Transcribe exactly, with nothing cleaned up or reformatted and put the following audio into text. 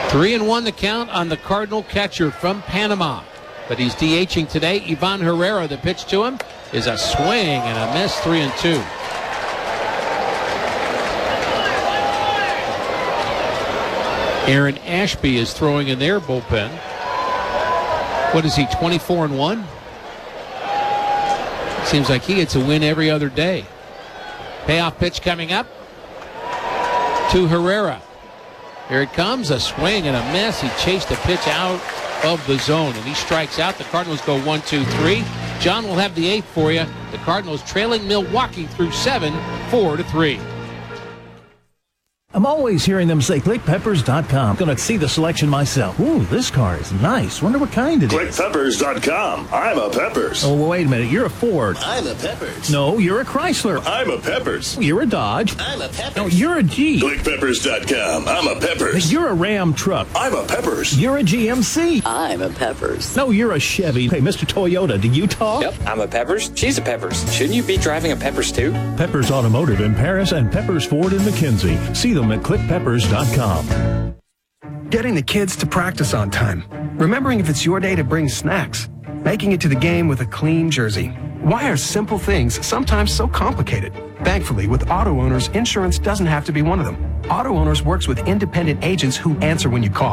Three and one the count on the Cardinal catcher from Panama. But he's DHing today. Ivan Herrera, the pitch to him, is a swing and a miss, three and two. Aaron Ashby is throwing in their bullpen. What is he, twenty-four and one? Seems like he gets a win every other day. Payoff pitch coming up to Herrera. Here it comes, a swing and a miss. He chased a pitch out of the zone, and he strikes out. The Cardinals go one, two, three. John will have the eighth for you. The Cardinals trailing Milwaukee through seven, four to three. I'm always hearing them say click peppers dot com. Gonna see the selection myself. Ooh, this car is nice. Wonder what kind it click is. click peppers dot com. I'm a Peppers. Oh, wait a minute. You're a Ford. I'm a Peppers. No, you're a Chrysler. I'm a Peppers. You're a Dodge. I'm a Peppers. No, you're a Jeep. click peppers dot com. I'm a Peppers. You're a Ram truck. I'm a Peppers. You're a G M C. I'm a Peppers. No, you're a Chevy. Hey, Mister Toyota, do you talk? Yep, I'm a Peppers. She's a Peppers. Shouldn't you be driving a Peppers too? Peppers Automotive in Paris and Peppers Ford in McKinsey. See them at click peppers dot com. Getting the kids to practice on time. Remembering if it's your day to bring snacks. Making it to the game with a clean jersey. Why are simple things sometimes so complicated? Thankfully, with Auto Owners, insurance doesn't have to be one of them. Auto Owners works with independent agents who answer when you call.